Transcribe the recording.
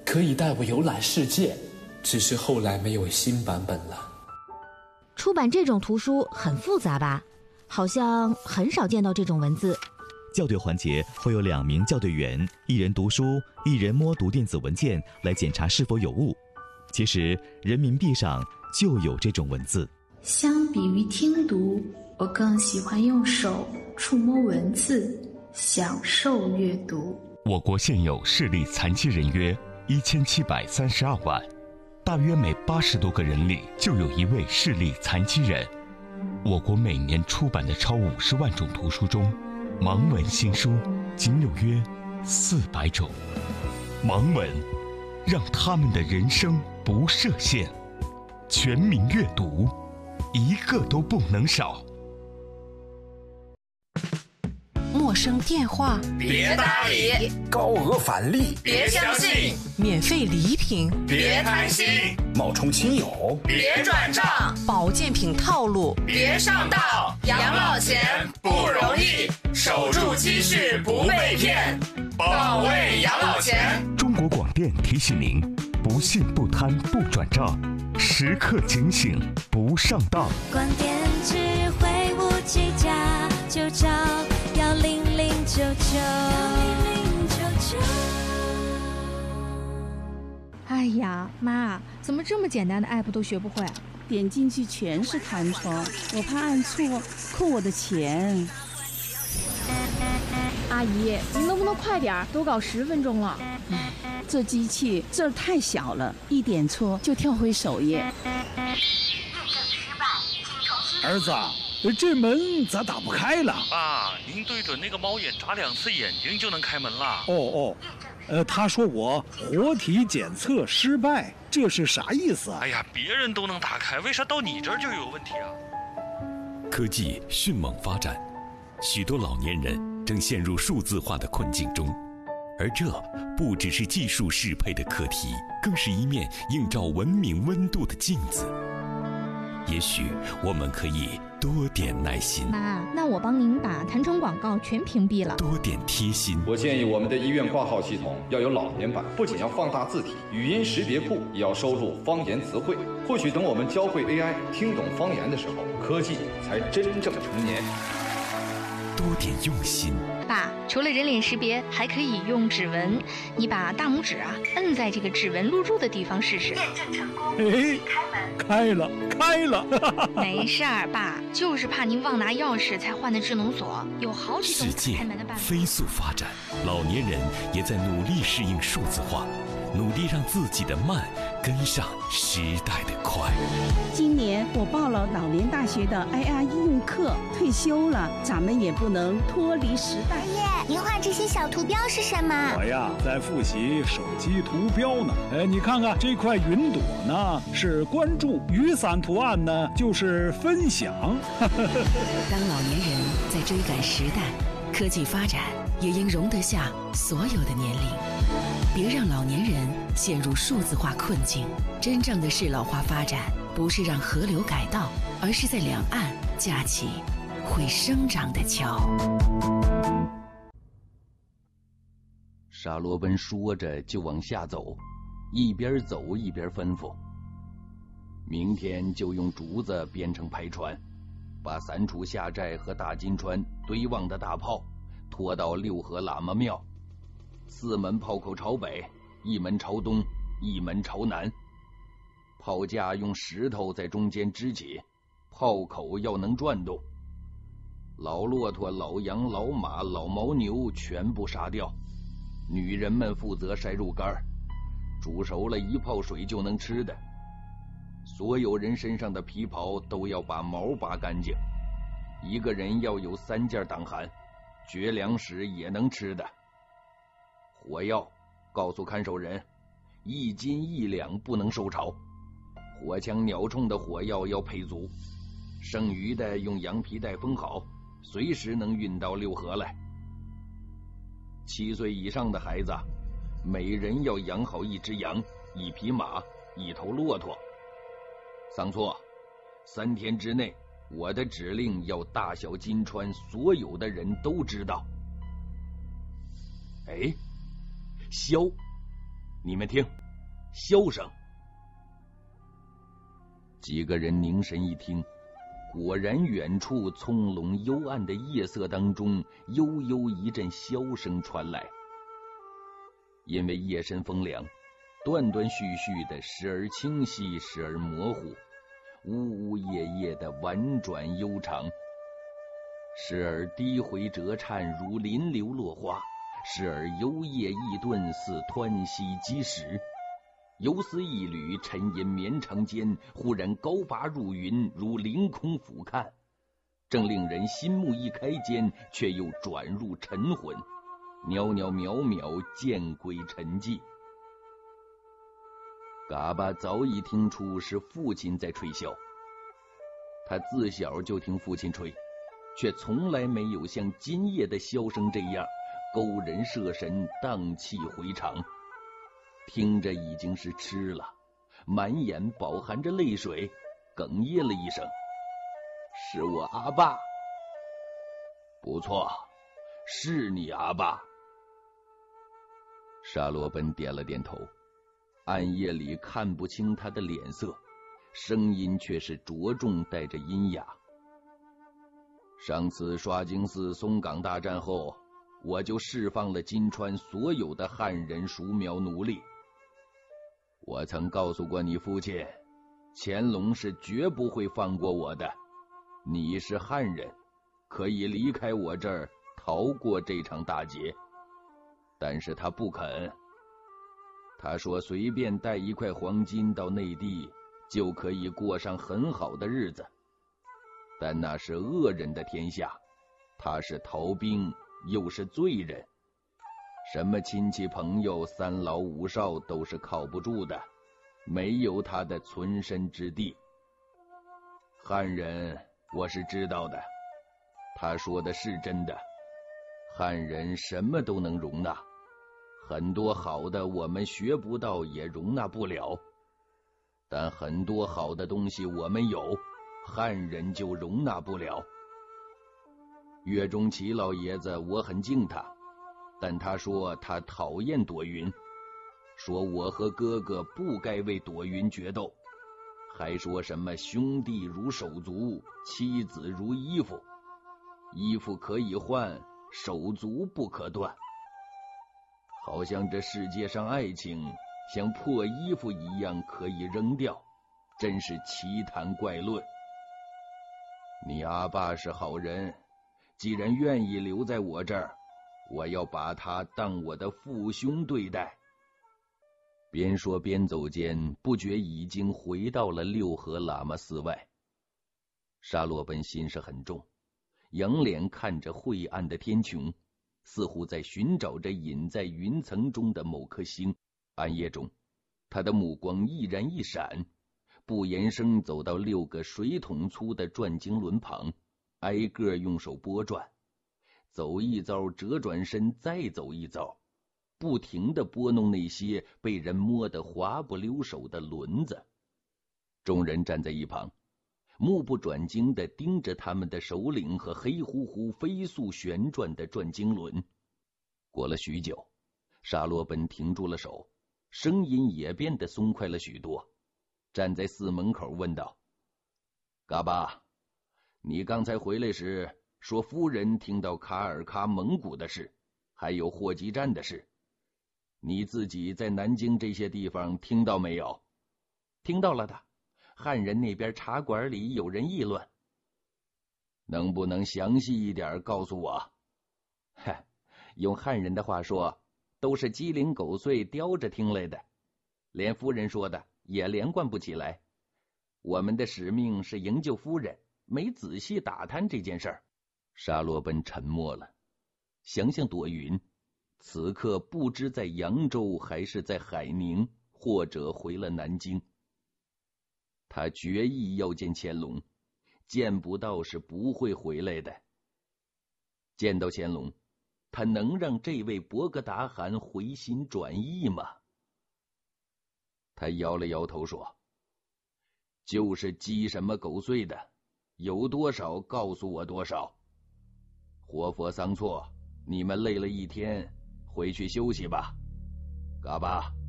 可以带我游览世界，只是后来没有新版本了。 出版这种图书很复杂吧？好像很少见到这种文字。 校对环节会有2名校对员，一人读书，一人摸读电子文件来检查是否有误。其实人民币上就有这种文字。 相比于听读，我更喜欢用手触摸文字，享受阅读。 我国现有视力残疾人约1732万，大约每80多个人里就有一位视力残疾人。我国每年出版的超50万种图书中，盲文新书仅有约400种。盲文让他们的人生不设限，全民阅读，一个都不能少。 陌生电话别搭理， 高额返利别相信， 免费礼品别贪心， 冒充亲友别转账， 保健品套路别上当。养老钱不容易，守住积蓄不被骗，保卫养老钱。 中国广电提醒您：不信不贪不转账，时刻警醒不上当。 广电智慧57+，就找10099。 哎呀，妈，怎么这么简单的 app 都学不会？ 点进去全是弹窗，我怕按错扣我的钱。 阿姨，您能不能快点？都搞10分钟了。 这机器字儿太小了，一点错就跳回首页。 儿子，这门咋打不开了？ 爸，您对准那个猫眼眨2次眼睛就能开门了。 他说我活体检测失败，这是啥意思啊？ 哎呀，别人都能打开，为啥到你这儿就有问题啊？ 科技迅猛发展，许多老年人正陷入数字化的困境中，而这不只是技术适配的课题，更是一面映照文明温度的镜子。也许我们可以多点耐心。 妈，那我帮您把弹窗广告全屏蔽了。 多点贴心。 我建议我们的医院挂号系统要有老年版，不仅要放大字体，语音识别库也要收录方言词汇。或许等我们教会 AI 听懂方言的时候，科技才真正成年。 多点用心。 爸，除了人脸识别，还可以用指纹。你把大拇指摁在这个指纹录入的地方试试。 验证成功，开门。 开了。 没事儿，爸，就是怕您忘拿钥匙才换的智能锁，有好几种开门的办法。 世界飞速发展，老年人也在努力适应数字化，努力让自己的慢跟上时代的快。 今年我报了老年大学的 IR 应用课，退休了，咱们也不能脱离时代。 爷爷，您画这些小图标是什么？ 我呀，在复习手机图标呢。你看看这块云朵呢，是关注；雨伞图案呢，就是分享。 当老年人在追赶时代，科技发展也应容得下所有的年龄。别让老年人陷入数字化困境。真正的适老化发展，不是让河流改道，而是在两岸架起会生长的桥。 沙罗奔说着就往下走，一边走一边吩咐：明天就用竹子编成排船，把3处下寨和大金川堆旺的大炮拖到六合喇嘛庙，4门炮口朝北，1门朝东，1门朝南。炮架用石头在中间支起，炮口要能转动。老骆驼、老羊、老马、老牦牛全部杀掉，女人们负责筛肉干，煮熟了一泡水就能吃的。所有人身上的皮袍都要把毛拔干净，一个人要有3件挡寒，绝粮食也能吃的。火药告诉看守人，1斤1两不能收潮。火枪鸟铳的火药要配足，剩余的用羊皮袋封好，随时能运到六合来。7岁以上的孩子，每人要养好1只羊、1匹马、1头骆驼。桑错，3天之内，我的指令要大小金川所有的人都知道。哎，萧， 你们听，箫声。几个人凝神一听，果然远处葱胧幽暗的夜色当中，悠悠一阵箫声传来。因为夜深风凉，断断续续的，时而清晰，时而模糊，呜呜咽咽的婉转悠长，时而低回折颤如临流落花，时而幽咽易顿似湍溪积石，游丝一缕，沉吟绵长间，忽然高拔入云，如凌空俯瞰，正令人心目一开间，却又转入沉魂，袅袅渺渺，渐归沉寂。嘎巴早已听出是父亲在吹箫，他自小就听父亲吹，却从来没有像今夜的箫声这样勾人摄神，荡气回肠。听着已经是痴了，满眼饱含着泪水，哽咽了一声：“是我阿爸。”“不错，是你阿爸。”沙罗奔点了点头，暗夜里看不清他的脸色，声音却是着重带着阴哑。上次刷京寺松岗大战后，我就释放了金川所有的汉人属苗奴隶。我曾告诉过你父亲，乾隆是绝不会放过我的。你是汉人，可以离开我这儿，逃过这场大劫。但是他不肯，他说随便带一块黄金到内地，就可以过上很好的日子。但那是恶人的天下，他是逃兵，又是罪人，什么亲戚朋友三老五少都是靠不住的，没有他的存身之地。汉人我是知道的，他说的是真的，汉人什么都能容纳，很多好的我们学不到也容纳不了，但很多好的东西我们有，汉人就容纳不了。岳钟琪老爷子我很敬他，但他说他讨厌朵云，说我和哥哥不该为朵云决斗，还说什么兄弟如手足，妻子如衣服，衣服可以换，手足不可断。好像这世界上爱情像破衣服一样可以扔掉，真是奇谈怪论。你阿爸是好人，既然愿意留在我这儿，我要把他当我的父兄对待。边说边走间，不觉已经回到了六合喇嘛寺外。沙罗奔心事很重，仰脸看着晦暗的天穹，似乎在寻找着隐在云层中的某颗星。暗夜中，他的目光毅然一闪，不言声走到6个水桶粗的转经轮旁，挨个用手拨转，走一遭折转身，再走一遭，不停地拨弄那些被人摸得滑不溜手的轮子。众人站在一旁，目不转睛地盯着他们的首领和黑乎乎飞速旋转的转经轮。过了许久，沙罗奔停住了手，声音也变得松快了许多，站在寺门口问道：“嘎巴，你刚才回来时说夫人听到卡尔喀蒙古的事，还有霍集站的事，你自己在南京这些地方听到没有？”“听到了的，汉人那边茶馆里有人议论。”“能不能详细一点告诉我？”“嗨，用汉人的话说，都是鸡零狗碎叼着听来的，连夫人说的也连贯不起来。我们的使命是营救夫人，没仔细打探这件事儿。”沙罗奔沉默了，想想朵云此刻不知在扬州还是在海宁，或者回了南京。他决意要见乾隆，见不到是不会回来的。见到乾隆，他能让这位博格达汗回心转意吗？他摇了摇头说：“就是鸡什么狗碎的，有多少告诉我多少。活佛桑措，你们累了一天，回去休息吧。嘎巴，